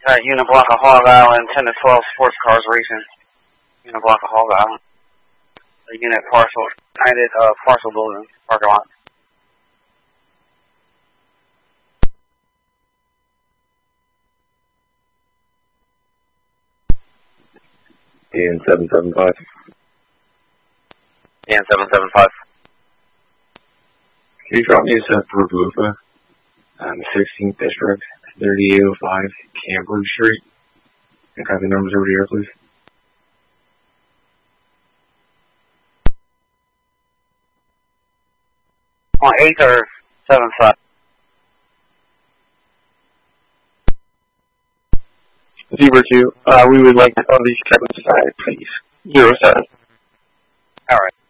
Unit block of Hog Island, 10 to 12 sports cars racing. Unit block of Hog Island. The unit parcel, United parcel building, parking lot. Dan 775. Dan 775. Can you drop me a set for Blufa? 16th District, 3805 Cambridge Street. Can I have the numbers over here, please? On 8 or 7-5? Zebra 2, we would like to these segments aside, please. 07. Alright.